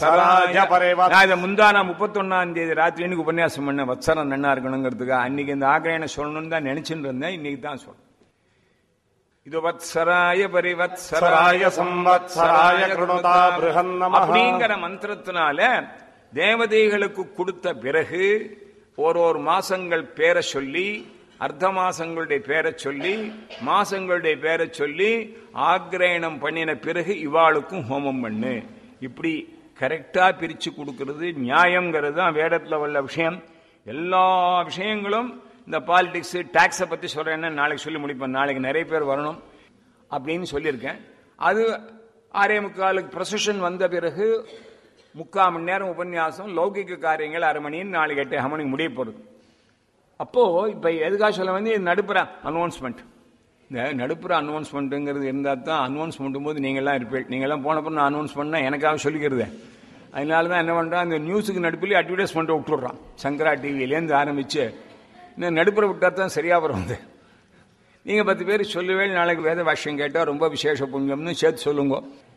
நான் இதை முந்தானா 31ஆம் தேதி ராத்திரி உபன்யாசம் பண்ண வத்சரம் நன்னா இருக்கணுங்கிறதுக்கு அன்னைக்கு இந்த ஆக்ரயண சொல்லணும்னு தான் நினைச்சுட்டு இருந்தேன். இன்னைக்கு தான் சொல்றேன். இது வத்சராய பரிவத்சராய சம்வத்சராய கிருணுதா ப்ருஹன்னமஹ அப்படிங்கிற மந்திரத்தினால தேவதைகளுக்கு கொடுத்த பிறகு ஒரு மாசங்கள் பேரை சொல்லி, அர்த்த மாசங்களுடைய பேரை சொல்லி, மாசங்களுடைய பேரை சொல்லி ஆக்ரயணம் பண்ணின பிறகு இவாளுக்கும் ஹோமம் பண்ணு. இப்படி கரெக்டா பிரிச்சு கொடுக்கிறது நியாயம்ங்கிறது தான் வேதத்துல உள்ள விஷயம். எல்லா விஷயங்களும் இந்த பாலிடிக்ஸ் டாக்ஸை பத்தி சொல்றேன்னு நாளைக்கு சொல்லி முடிப்பேன். நாளைக்கு நிறைய பேர் வரணும் அப்படின்னு சொல்லியிருக்கேன். அது 6:45 ப்ரொசஷன் வந்த பிறகு 3/4 மணி நேரம் உபன்யாசம், லௌகிக காரியங்கள் 1/2 மணின்னு நாளைக்கு 8 மணிக்கு முடிய போறது. அப்போ இப்ப எதுக்காக சொல்ல வந்து நடுப்புற அனௌன்ஸ்மெண்ட், இந்த நடுப்புற அனௌன்ஸ்மெண்ட்டுங்கிறது இருந்தால் தான் அனௌன்ஸ் பண்ணும்போது நீங்கள்லாம் இருப்பீள். நீங்கள்லாம் போனப்போ நான் அனௌன்ஸ் பண்ணால் எனக்காக சொல்லிக்கிறது. அதனால தான் என்ன பண்ணுறான், இந்த நியூஸுக்கு நடுப்புலேயே அட்வர்டைஸ்மெண்ட்டை விட்டுடுறான். சங்கரா டிவிலேருந்து ஆரம்பித்து இன்னும் நடுப்புற விட்டால் தான் சரியாக வரும். வந்து நீங்கள் 10 பேர் சொல்லுவே, நாளைக்கு வேத பாஷ்யம் கேட்டால் ரொம்ப விசேஷ புண்ணியம்னு சேர்த்து சொல்லுங்க.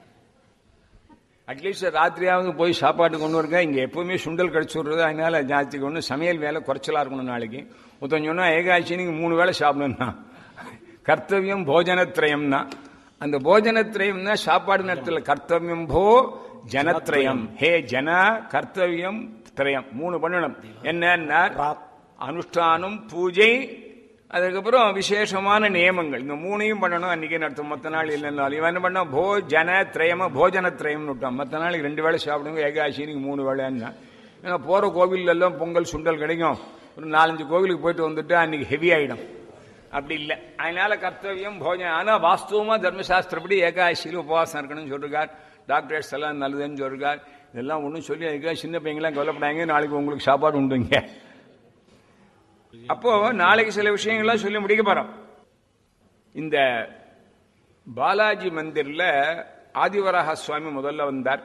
அட்லீஸ்ட் ராத்திரியாவது போய் சாப்பாடு கொண்டு வருங்க. இங்கே எப்பவுமே சுண்டல் கழிச்சு விடுறது, அதனால ஜாஸ்திக்கு ஒன்று சமையல் வேலை குறைச்சலாக இருக்கணும். நாளைக்கு மொத்தம் சொன்னால் ஏகாட்சி நீங்கள் 3 வேளை சாப்பிடணும்னா கர்த்தவியம் போஜனத்ரயம்னா, அந்த போஜனத்ரயம்னா சாப்பாடு நேரத்தில் கர்த்தவியம் போ ஜனத்ரயம், ஹே ஜன கர்த்தவியம் திரயம் 3 பண்ணணும். என்ன அனுஷ்டானம், பூஜை, அதுக்கப்புறம் விசேஷமான நியமங்கள். இந்த 3ஐயும் பண்ணணும். அன்னைக்கு நடத்தும். மற்ற நாள் இல்லைன்னாலும் இவன் என்ன பண்ணா ஜன திரயமா போஜனத்ரயம்னு விட்டான். மற்ற நாளைக்கு 2 வேளை சாப்பிடுங்க, ஏகாட்சிக்கு 3 வேளைன்னா. ஏன்னா போற கோவில் எல்லாம் பொங்கல் சுண்டல் கிடைக்கும். ஒரு 4-5 கோவிலுக்கு போயிட்டு வந்துட்டு அன்னைக்கு ஹெவி ஆயிடும். அப்படி இல்லை. அதனால கர்த்தவியம் போஜனம். ஆனா வாஸ்தவமா தர்மசாஸ்திரப்படி ஏகாதசியில் உபவாசம் இருக்கணும்னு சொல்லிருக்கார். டாக்டர்ஸ் எல்லாம் நல்லதுன்னு சொல்லிருக்கார். இதெல்லாம் ஒன்றும் சொல்லி அதுக்காக சின்ன பையங்களாம் கொல்லப்படாங்க, நாளைக்கு உங்களுக்கு சாப்பாடு உண்டுங்க. அப்போ நாளைக்கு சில விஷயங்கள்லாம் சொல்லி முடிக்க போறோம். இந்த பாலாஜி மந்திரில் ஆதிவராக சுவாமி முதல்ல வந்தார்.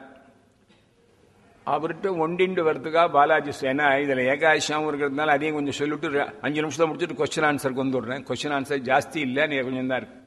அவர்கிட்ட ஒண்டிண்டு வரதுக்காக பாலாஜி சேனா இதில் ஏகாதசியாகவும் இருக்கிறதுனால அதையும் கொஞ்சம் சொல்லிவிட்டு 5 நிமிஷத்தை முடிச்சுட்டு கொஸ்டின் ஆன்சருக்கு வந்துடுறேன். கொஸ்டின் ஆன்சர் ஜாஸ்தி இல்லை, கொஞ்சம் தான் இருக்கு.